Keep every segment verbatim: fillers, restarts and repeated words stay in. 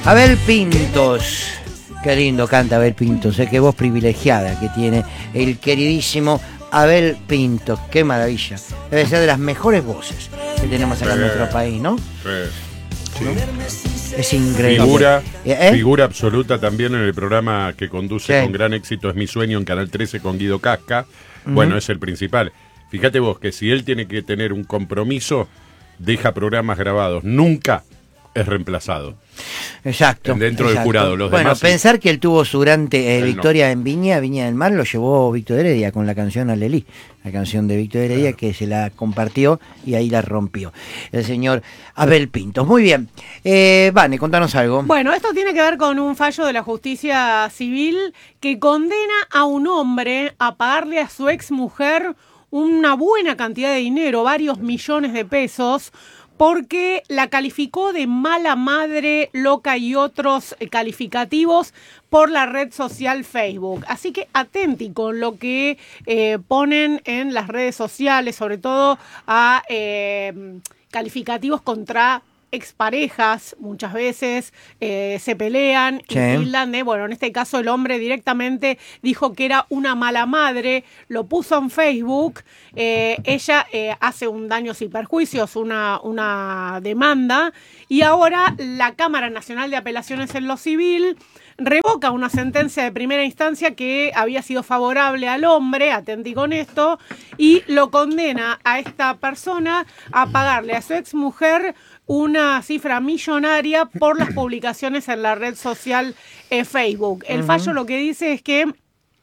Abel Pintos. Qué lindo canta Abel Pintos, eh, qué voz privilegiada que tiene el queridísimo Abel Pintos. Qué maravilla. Debe ser de las mejores voces que tenemos acá sí. en nuestro país, ¿no? Sí. Sí. ¿No? Es increíble. Figura, ¿Eh? figura absoluta también en el programa que conduce sí. con gran éxito Es mi sueño en Canal trece con Guido Casca. Uh-huh. Bueno, es el principal. Fíjate vos que si él tiene que tener un compromiso, deja programas grabados. Nunca es reemplazado. Exacto. Dentro exacto. del jurado. Los bueno, demás, pensar que él tuvo su gran eh, victoria no. en Viña, Viña del Mar, lo llevó Víctor Heredia con la canción Alelí, la canción de Víctor Heredia claro. que se la compartió y ahí la rompió. El señor Abel Pintos. Muy bien. Eh, Vane, contanos algo. Bueno, esto tiene que ver con un fallo de la justicia civil que condena a un hombre a pagarle a su ex mujer una buena cantidad de dinero, varios millones de pesos, porque la calificó de mala madre, loca y otros calificativos por la red social Facebook. Así que atenti con lo que eh, ponen en las redes sociales, sobre todo a eh, calificativos contra exparejas, muchas veces eh, se pelean sí. y tildan de, bueno, en este caso el hombre directamente dijo que era una mala madre, lo puso en Facebook, eh, ella eh, hace un daños y perjuicios, una, una demanda, y ahora la Cámara Nacional de Apelaciones en lo Civil revoca una sentencia de primera instancia que había sido favorable al hombre, atenti con esto, y lo condena a esta persona a pagarle a su exmujer una cifra millonaria por las publicaciones en la red social eh, Facebook. El uh-huh. fallo lo que dice es que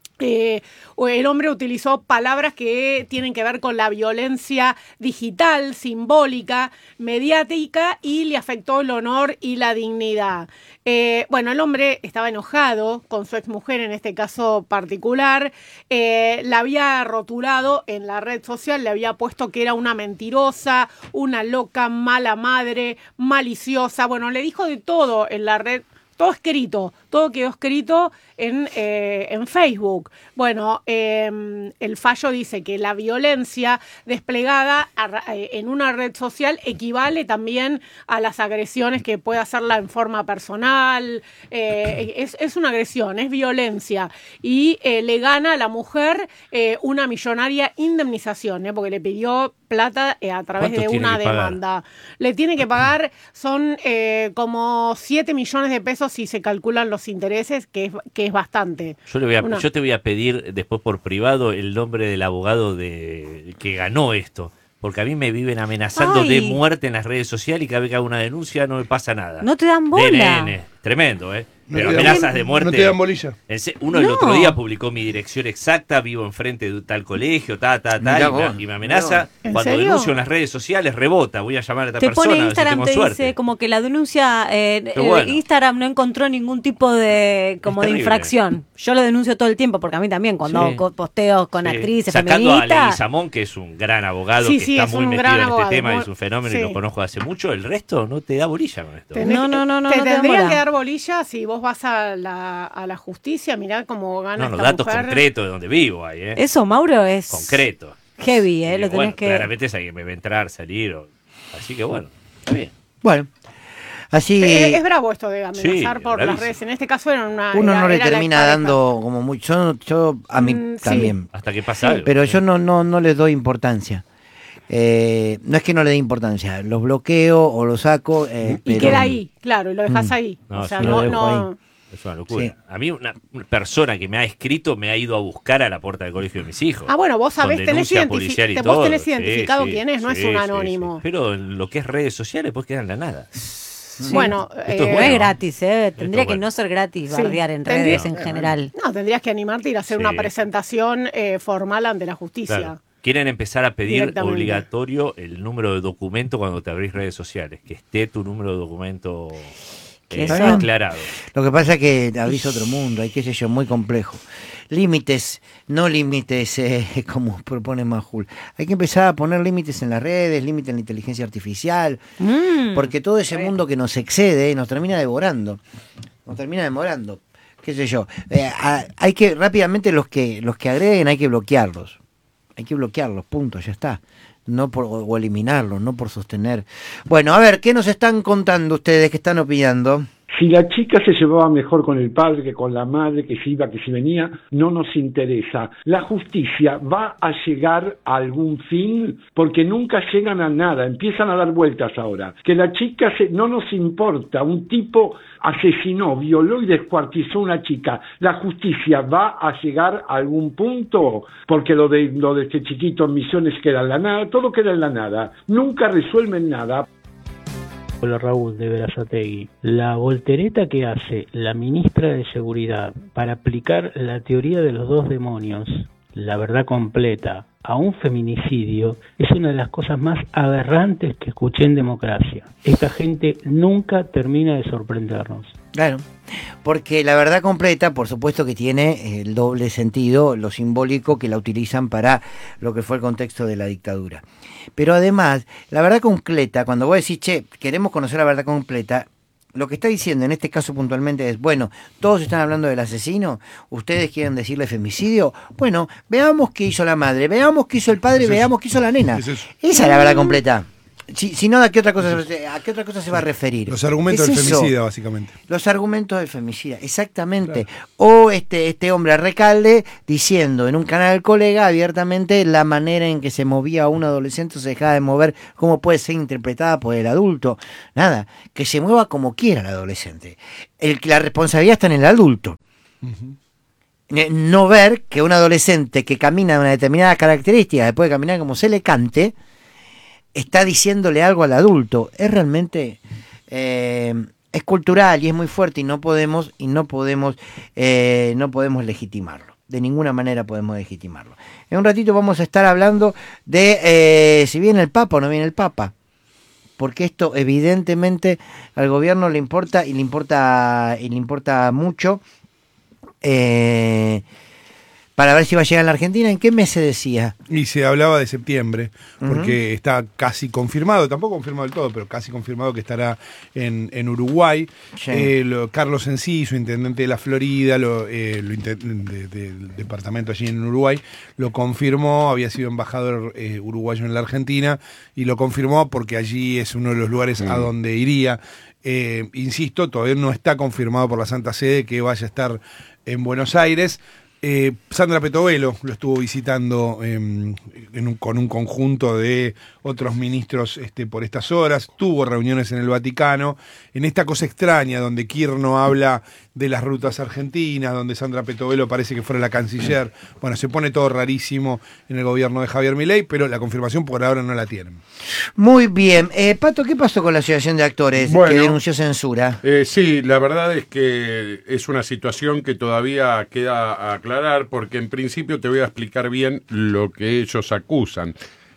Eh, el hombre utilizó palabras que tienen que ver con la violencia digital, simbólica, mediática, y le afectó el honor y la dignidad. Eh, bueno, el hombre estaba enojado con su exmujer en este caso particular, eh, la había rotulado en la red social, le había puesto que era una mentirosa, una loca, mala madre, maliciosa, bueno, le dijo de todo en la red. Todo escrito, todo quedó escrito en, eh, en Facebook. Bueno, eh, el fallo dice que la violencia desplegada a, eh, en una red social equivale también a las agresiones que puede hacerla en forma personal. Eh, es, es una agresión, es violencia. Y eh, le gana a la mujer eh, una millonaria indemnización, eh, porque le pidió plata eh, a través de una demanda. Le tiene que pagar, son eh, como siete millones de pesos si se calculan los intereses, que es, que es bastante. Yo, le voy a, una... yo te voy a pedir después por privado el nombre del abogado de que ganó esto, porque a mí me viven amenazando Ay. de muerte en las redes sociales y cada vez que hago una denuncia no me pasa nada. No te dan bola. D N N, tremendo, ¿eh? Pero no amenazas de muerte. No te dan bolilla. Uno no. el otro día publicó mi dirección exacta, vivo enfrente de tal colegio, ta, ta, ta, y me, y me amenaza. Cuando serio? denuncio en las redes sociales, rebota. Voy a llamar a esta te persona. Pone Instagram, a ver si te tengo dice suerte. como que la denuncia, eh, bueno. Instagram no encontró ningún tipo de como de infracción. Yo lo denuncio todo el tiempo, porque a mí también, cuando sí. hago posteos con sí. actrices Sacando feministas. a Leguizamón, que es un gran abogado, sí, que sí, está muy metido en abogado, este tema, muy... es un fenómeno sí. y lo conozco hace mucho, el resto no te da bolilla con esto. Tenés, no, no, no, no. Te no tendrían te que dar bolilla si vos vas a la a la justicia, mirá cómo gana no, esta los datos mujer. concretos de donde vivo ahí, ¿eh? Eso, Mauro, es concreto. Heavy, ¿eh? Y Lo tenés bueno, que... claramente es alguien que me va a entrar, salir, o... así que bueno, está bien. Bueno, así... Es, es bravo esto de amenazar Sí, por bravísimo. las redes. En este caso era una... Uno era, no le era termina dando como mucho... Yo, yo a mí Mm, sí. también. Hasta que pasa Sí. algo. Pero yo no, no, no les doy importancia. Eh, no es que no le dé importancia, los bloqueo o los saco. Eh, Y pero... queda ahí, claro, y lo dejas Mm. ahí. No, o sea, sí, no... lo dejo no ahí. Es una locura. Sí. A mí una, una persona que me ha escrito me ha ido a buscar a la puerta del colegio de mis hijos. Ah, bueno, vos sabés, con tenés, denuncia identifi- policial y te- todo. vos tenés Sí, identificado sí, quién es, no sí, es un sí, anónimo. sí. Pero en lo que es redes sociales, pues queda en la nada. Sí. Bueno, Esto eh, es No bueno. es gratis, ¿eh? Tendría Esto que bueno. no ser gratis Sí. bardear en Tendría- redes en general. no, tendrías que animarte a ir a hacer Sí. una presentación eh, formal ante la justicia. Claro. Quieren empezar a pedir Directamente. obligatorio el número de documento cuando te abrís redes sociales, que esté tu número de documento Que eh, eso- aclarado. Lo que pasa es que abrís otro mundo, hay qué sé yo, muy complejo. Límites, no límites, eh, como propone Majul. Hay que empezar a poner límites en las redes, límites en la inteligencia artificial, Mm. porque todo ese mundo que nos excede nos termina devorando. Nos termina devorando. Qué sé yo. Eh, a- hay que, rápidamente, los que, los que agreden hay que bloquearlos. Hay que bloquearlos, punto, ya está. No por, o eliminarlos, no por sostener. Bueno, a ver, ¿qué nos están contando ustedes que están opinando? Si la chica se llevaba mejor con el padre que con la madre, que si iba, que si venía, no nos interesa. La justicia va a llegar a algún fin porque nunca llegan a nada, empiezan a dar vueltas ahora. Que la chica se, no nos importa, un tipo asesinó, violó y descuartizó a una chica. La justicia va a llegar a algún punto porque lo de, lo de este chiquito en Misiones queda en la nada, todo queda en la nada, nunca resuelven nada. Hola Raúl de Berazategui. La voltereta que hace la ministra de Seguridad para aplicar la teoría de los dos demonios, la verdad completa, a un feminicidio es una de las cosas más aberrantes que escuché en democracia. Esta gente nunca termina de sorprendernos. Claro, porque la verdad completa, por supuesto que tiene el doble sentido, lo simbólico que la utilizan para lo que fue el contexto de la dictadura. Pero además, la verdad completa, cuando vos decís, che, queremos conocer la verdad completa, lo que está diciendo en este caso puntualmente es, bueno, todos están hablando del asesino, ustedes quieren decirle femicidio, bueno, veamos qué hizo la madre, veamos qué hizo el padre, veamos qué hizo la nena. Esa es la verdad completa. Si, si no, ¿a qué otra cosa, a qué otra cosa se va a referir? Los argumentos del femicida, básicamente. Los argumentos del femicida, exactamente. Claro. O este, este hombre a Recalde diciendo en un canal del colega abiertamente la manera en que se movía un adolescente o se dejaba de mover, cómo puede ser interpretada por el adulto. Nada, que se mueva como quiera el adolescente. El, la responsabilidad está en el adulto. Uh-huh. No ver que un adolescente que camina de una determinada característica, después de caminar como se le cante, está diciéndole algo al adulto. Es realmente eh, es cultural y es muy fuerte y no podemos y no podemos eh, no podemos legitimarlo. De ninguna manera podemos legitimarlo. En un ratito vamos a estar hablando de eh, si viene el Papa o no viene el Papa, porque esto evidentemente al gobierno le importa y le importa y le importa mucho. Eh, para ver si va a llegar a la Argentina. ¿En qué mes se decía? Y se hablaba de septiembre, porque uh-huh. está casi confirmado, tampoco confirmado del todo, pero casi confirmado que estará en, en Uruguay. Sí. Eh, lo, Carlos Enciso, intendente de la Florida, lo, eh, lo inter, de, de, del departamento allí en Uruguay, lo confirmó, había sido embajador eh, uruguayo en la Argentina, y lo confirmó porque allí es uno de los lugares uh-huh. a donde iría. Eh, insisto, todavía no está confirmado por la Santa Sede que vaya a estar en Buenos Aires. Eh, Sandra Petovelo lo estuvo visitando eh, en un, con un conjunto de otros ministros este, por estas horas, tuvo reuniones en el Vaticano, en esta cosa extraña donde Kirchner habla de las rutas argentinas, donde Sandra Petovelo parece que fuera la canciller. Bueno, se pone todo rarísimo en el gobierno de Javier Milei, pero la confirmación por ahora no la tienen. Muy bien. Eh, Pato, ¿qué pasó con la Asociación de Actores bueno, que denunció censura? Eh, sí, la verdad es que es una situación que todavía queda a aclarar, porque en principio te voy a explicar bien lo que ellos acusan.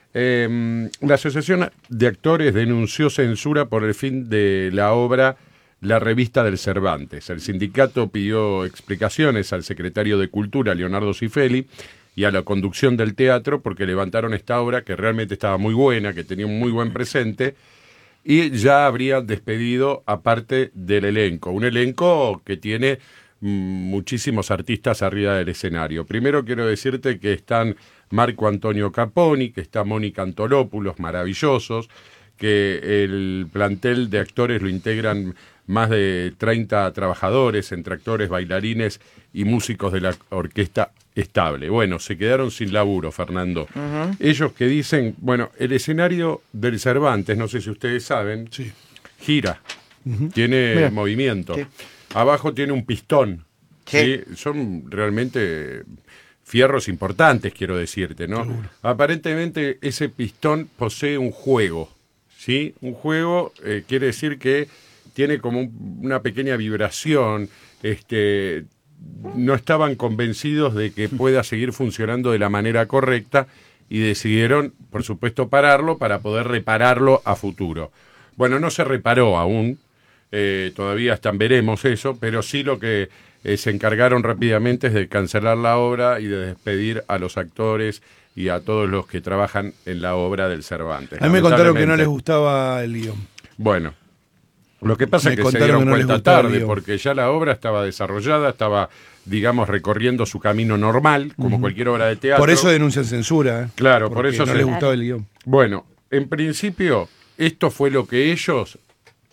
Eh, la Asociación de Actores denunció censura por el fin de la obra La Revista del Cervantes. El sindicato pidió explicaciones al secretario de Cultura, Leonardo Cifeli, y a la conducción del teatro, porque levantaron esta obra que realmente estaba muy buena, que tenía un muy buen presente, y ya habrían despedido a parte del elenco. Un elenco que tiene muchísimos artistas arriba del escenario. Primero quiero decirte que están Marco Antonio Caponi, que está Mónica Antolópulos, maravillosos, que el plantel de actores lo integran más de treinta trabajadores, entre actores, bailarines y músicos de la orquesta estable. Bueno, se quedaron sin laburo, Fernando. Uh-huh. Ellos que dicen, bueno, el escenario del Cervantes, no sé si ustedes saben, sí. gira, uh-huh. tiene Mira. movimiento. Sí. Abajo tiene un pistón. Sí. ¿sí? Son realmente fierros importantes, quiero decirte, ¿no? Seguro. Aparentemente ese pistón posee un juego, ¿sí? Un juego eh, quiere decir que tiene como un, una pequeña vibración, este, no estaban convencidos de que pueda seguir funcionando de la manera correcta y decidieron, por supuesto, pararlo para poder repararlo a futuro. Bueno, no se reparó aún, eh, todavía están, veremos eso, pero sí lo que eh, se encargaron rápidamente es de cancelar la obra y de despedir a los actores y a todos los que trabajan en la obra del Cervantes. A mí me contaron que no les gustaba el guión. Bueno, lo que pasa es que se dieron que no cuenta tarde, porque ya la obra estaba desarrollada, estaba, digamos, recorriendo su camino normal, como uh-huh. cualquier obra de teatro. Por eso denuncian censura. ¿eh? Claro, por eso no se... les gustaba el guión. Bueno, en principio, esto fue lo que ellos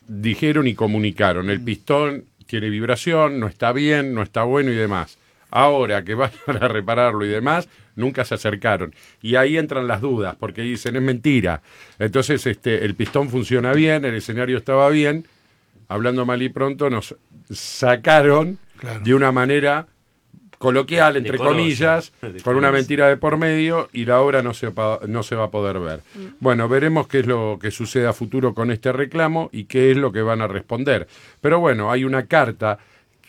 dijeron y comunicaron, el pistón tiene vibración, no está bien, no está bueno y demás. Ahora que van a repararlo y demás, nunca se acercaron. Y ahí entran las dudas, porque dicen, es mentira. Entonces este, el pistón funciona bien, el escenario estaba bien. Hablando mal y pronto, nos sacaron claro. de una manera coloquial, entre Decorosa. comillas, Decorosa. con una mentira de por medio, y la obra no se, no se va a poder ver. Mm. Bueno, veremos qué es lo que sucede a futuro con este reclamo y qué es lo que van a responder. Pero bueno, hay una carta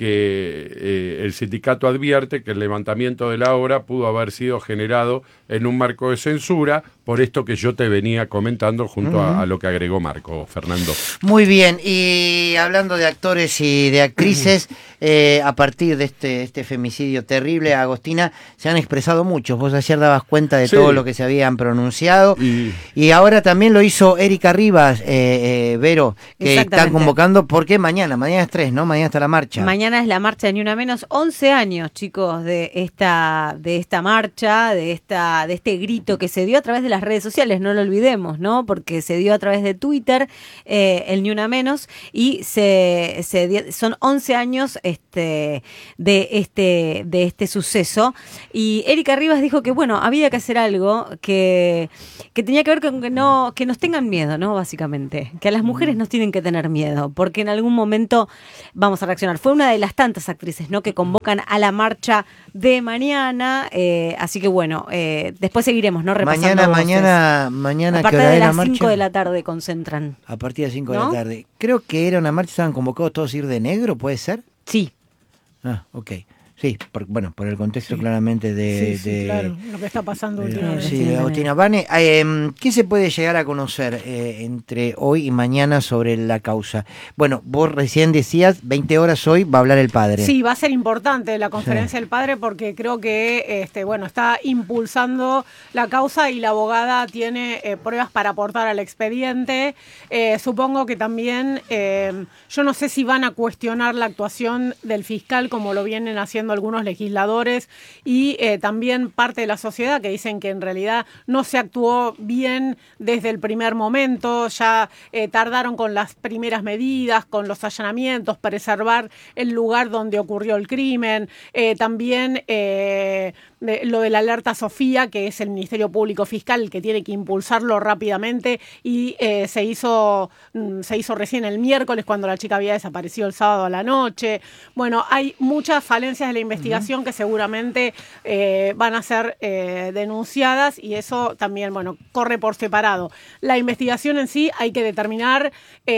que eh, el sindicato advierte que el levantamiento de la obra pudo haber sido generado en un marco de censura, por esto que yo te venía comentando junto uh-huh. a, a lo que agregó Marco, Fernando. Muy bien, y hablando de actores y de actrices, eh, a partir de este, este femicidio terrible, Agostina, se han expresado muchos. Vos ayer dabas cuenta de sí. todo lo que se habían pronunciado, y, y ahora también lo hizo Erika Rivas, eh, eh, Vero, que están convocando, ¿por qué mañana? Mañana es tres, ¿no? Mañana está la marcha. Mañana es la marcha de Ni Una Menos, once años, chicos, de esta de esta marcha, de esta de este grito que se dio a través de las redes sociales, no lo olvidemos, ¿no? Porque se dio a través de Twitter, eh, el Ni Una Menos, y se, se son once años este de este de este suceso. Y Erika Rivas dijo que bueno, había que hacer algo que que tenía que ver con que no que nos tengan miedo, ¿no? Básicamente, que a las mujeres nos tienen que tener miedo, porque en algún momento vamos a reaccionar. Fue una de las tantas actrices, ¿no?, que convocan a la marcha de mañana, eh, así que bueno, eh, después seguiremos, ¿no?, repasando mañana, voces. mañana, mañana. A partir de las cinco de la tarde concentran. A partir de las cinco ¿no? de la tarde. Creo que era una marcha, estaban convocados todos a ir de negro, ¿puede ser? Sí. Ah, ok. Sí, por, bueno, por el contexto sí. claramente de... Sí, sí, de, claro, lo que está pasando de, últimamente. Sí, de Agostina Vane. Eh, ¿Qué se puede llegar a conocer eh, entre hoy y mañana sobre la causa? Bueno, vos recién decías, veinte horas hoy va a hablar el padre. Sí, va a ser importante la conferencia sí. del padre, porque creo que este, bueno, está impulsando la causa y la abogada tiene eh, pruebas para aportar al expediente. Eh, supongo que también, eh, yo no sé si van a cuestionar la actuación del fiscal como lo vienen haciendo algunos legisladores y eh, también parte de la sociedad, que dicen que en realidad no se actuó bien desde el primer momento, ya eh, tardaron con las primeras medidas, con los allanamientos, preservar el lugar donde ocurrió el crimen, eh, también eh, de, lo de la alerta Sofía, que es el Ministerio Público Fiscal el que tiene que impulsarlo rápidamente, y eh, se hizo se hizo recién el miércoles, cuando la chica había desaparecido el sábado a la noche. Bueno, hay muchas falencias de la investigación uh-huh. que seguramente eh, van a ser eh, denunciadas, y eso también, bueno, corre por separado. La investigación en sí hay que determinar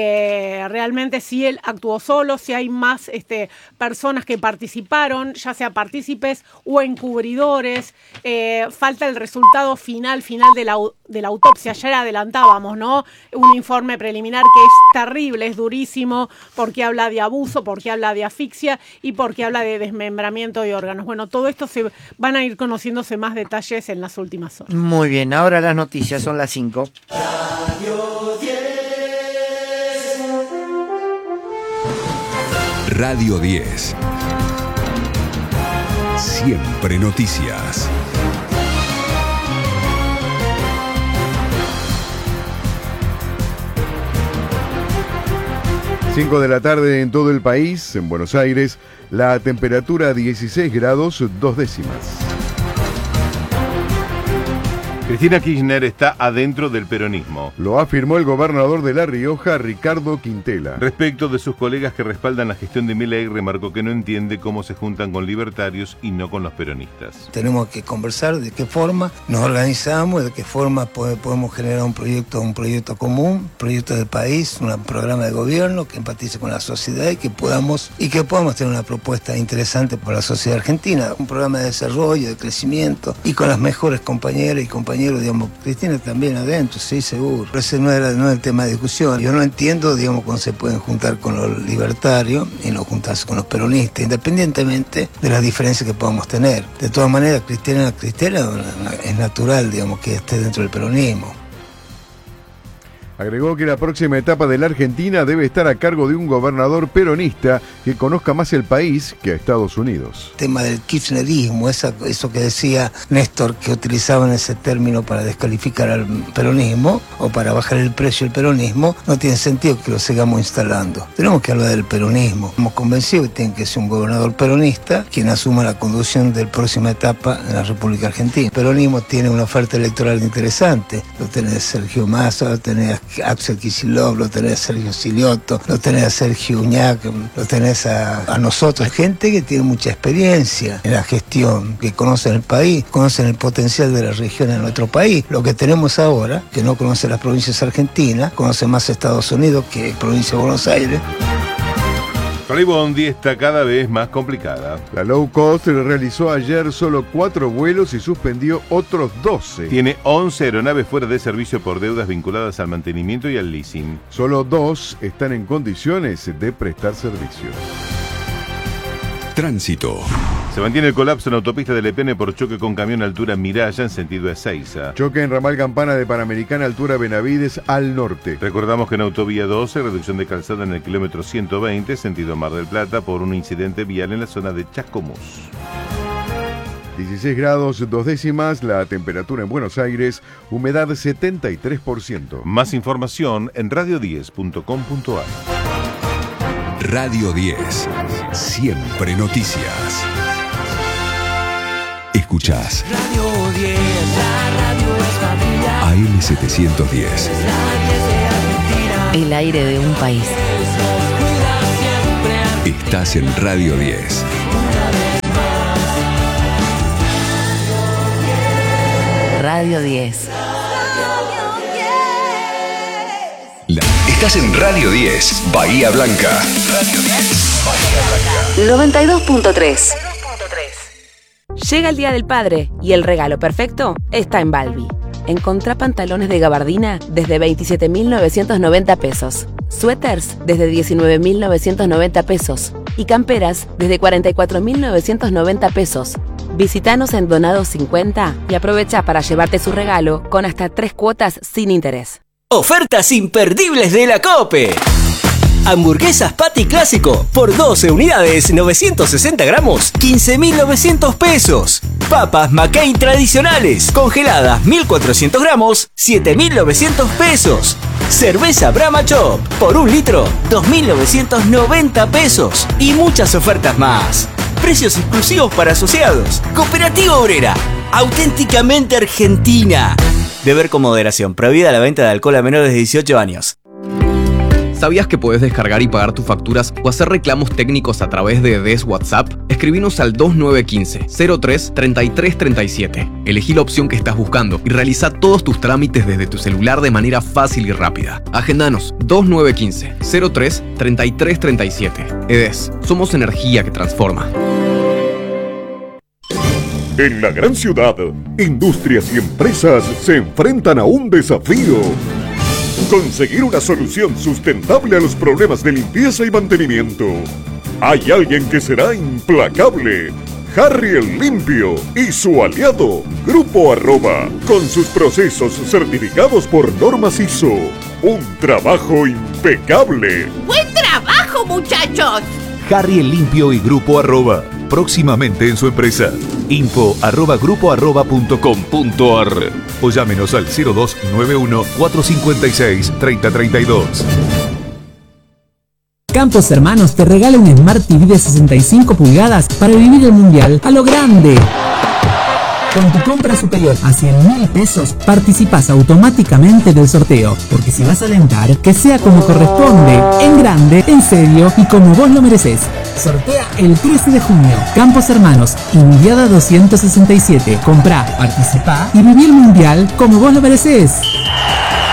eh, realmente si él actuó solo, si hay más este, personas que participaron, ya sea partícipes o encubridores. Eh, falta el resultado final, final de la, de la autopsia. Ayer adelantábamos, ¿no?, un informe preliminar que es terrible, es durísimo, porque habla de abuso, porque habla de asfixia y porque habla de desmembramiento de órganos. Bueno, todo esto se van a ir conociéndose más detalles en las últimas horas. Muy bien, ahora las noticias, son las cinco. Radio diez. Radio diez. Siempre noticias. cinco de la tarde en todo el país, en Buenos Aires, la temperatura dieciséis grados dos décimas. Cristina Kirchner está adentro del peronismo. Lo afirmó el gobernador de La Rioja, Ricardo Quintela. Respecto de sus colegas que respaldan la gestión de Milei, remarcó que no entiende cómo se juntan con libertarios y no con los peronistas. Tenemos que conversar de qué forma nos organizamos, de qué forma podemos generar un proyecto, un proyecto común, un proyecto de país, un programa de gobierno que empatice con la sociedad y que podamos y que podamos tener una propuesta interesante para la sociedad argentina, un programa de desarrollo, de crecimiento y con las mejores compañeras y compañeros. Digamos, Cristina también adentro, sí, seguro. Pero ese no era, no era el tema de discusión. Yo no entiendo, digamos, cómo se pueden juntar con los libertarios y no juntarse con los peronistas, independientemente de las diferencias que podamos tener. De todas maneras, Cristina, Cristina es natural, digamos, que esté dentro del peronismo. Agregó que la próxima etapa de la Argentina debe estar a cargo de un gobernador peronista que conozca más el país que a Estados Unidos. El tema del kirchnerismo, esa, eso que decía Néstor, que utilizaban ese término para descalificar al peronismo o para bajar el precio del peronismo, no tiene sentido que lo sigamos instalando. Tenemos que hablar del peronismo. Estamos convencidos que tiene que ser un gobernador peronista quien asuma la conducción de la próxima etapa en la República Argentina. El peronismo tiene una oferta electoral interesante. Lo tenés Sergio Massa, lo tenés Axel Kicillof, lo tenés a Sergio Silioto, lo tenés a Sergio Uñac, lo tenés a, a nosotros, gente que tiene mucha experiencia en la gestión, que conocen el país, conocen el potencial de la región en nuestro país. Lo que tenemos ahora, que no conoce las provincias argentinas, conoce más Estados Unidos que provincia de Buenos Aires. Bondi está cada vez más complicada. La low cost realizó ayer solo cuatro vuelos y suspendió otros doce. Tiene once aeronaves fuera de servicio por deudas vinculadas al mantenimiento y al leasing. Solo dos están en condiciones de prestar servicio. Tránsito. Se mantiene el colapso en la autopista de Lepene por choque con camión altura Miraya en sentido Ezeiza. Choque en ramal Campana de Panamericana altura Benavides al norte. Recordamos que en autovía doce, reducción de calzada en el kilómetro ciento veinte, sentido Mar del Plata, por un incidente vial en la zona de Chascomús. dieciséis grados dos décimas la temperatura en Buenos Aires, humedad setenta y tres por ciento. Más información en radio diez punto com punto a r. Radio diez. Siempre noticias. Escuchás Radio diez, la radio es familia. A M setecientos diez. El aire de un país. Estás en Radio diez. Radio diez. La... Estás en Radio diez, Bahía Blanca. Radio diez, Bahía Blanca. noventa y dos punto tres. Llega el Día del Padre y el regalo perfecto está en Balbi. Encontrá pantalones de gabardina desde veintisiete mil novecientos noventa pesos, suéteres desde diecinueve mil novecientos noventa pesos y camperas desde cuarenta y cuatro mil novecientos noventa pesos. Visítanos en Donados cincuenta y aprovecha para llevarte su regalo con hasta tres cuotas sin interés. Ofertas imperdibles de la COPE. Hamburguesas Patty Clásico por doce unidades, novecientos sesenta gramos, quince mil novecientos pesos. Papas McCain tradicionales, congeladas, mil cuatrocientos gramos, siete mil novecientos pesos. Cerveza Brahma Chop por un litro, dos mil novecientos noventa pesos. Y muchas ofertas más. Precios exclusivos para asociados. Cooperativa Obrera, auténticamente argentina. Beber con moderación. Prohibida la venta de alcohol a menores de dieciocho años. ¿Sabías que puedes descargar y pagar tus facturas o hacer reclamos técnicos a través de D E S WhatsApp? Escribinos al dos nueve uno cinco, cero tres, treinta y tres treinta y siete. Elegí la opción que estás buscando y realiza todos tus trámites desde tu celular de manera fácil y rápida. Agendanos dos nueve uno cinco, cero tres, treinta y tres treinta y siete. E D E S, somos energía que transforma. En la gran ciudad, industrias y empresas se enfrentan a un desafío. Conseguir una solución sustentable a los problemas de limpieza y mantenimiento. Hay alguien que será implacable. Harry el Limpio y su aliado, Grupo Arroba, con sus procesos certificados por normas I S O. Un trabajo impecable. ¡Buen trabajo, muchachos! Harry el Limpio y Grupo Arroba, próximamente en su empresa. Info arroba grupo arroba punto com punto a r o llámenos al cero dos nueve uno, cuatro cinco seis, tres cero tres dos. Campos Hermanos te regala un Smart T V de sesenta y cinco pulgadas para vivir el mundial a lo grande. Con tu compra superior a cien mil pesos, participas automáticamente del sorteo. Porque si vas a alentar, que sea como corresponde, en grande, en serio y como vos lo mereces. Sortea el trece de junio. Campos Hermanos, Indiada doscientos sesenta y siete. Comprá, participá y viví el mundial como vos lo mereces.